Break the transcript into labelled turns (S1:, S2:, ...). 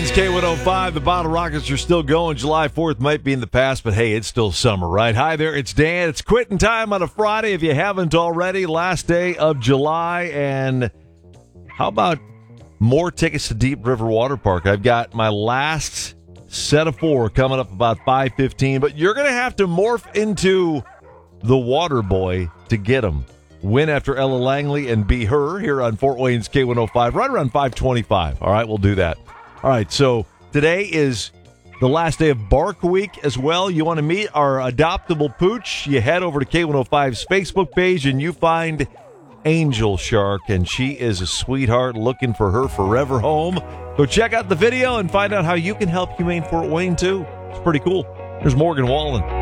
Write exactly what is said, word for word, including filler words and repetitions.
S1: Wayne's K one oh five. The Bottle Rockets are still going. July fourth might be in the past, but hey, it's still summer, right? Hi there, it's Dan. It's quitting time on a Friday if you haven't already. Last day of July. And how about more tickets to Deep River Water Park? I've got my last set of four coming up about five fifteen, but you're going to have to morph into the water boy to get them. Win after Ella Langley and Be Her here on Fort Wayne's K one oh five, right around five twenty-five. All right, we'll do that. All right, so today is the last day of Bark Week as well. You want to meet our adoptable pooch, you head over to K one oh five's Facebook page and you find Angel Shark, and she is a sweetheart looking for her forever home. Go check out the video and find out how you can help Humane Fort Wayne, too. It's pretty cool. There's Morgan Wallen.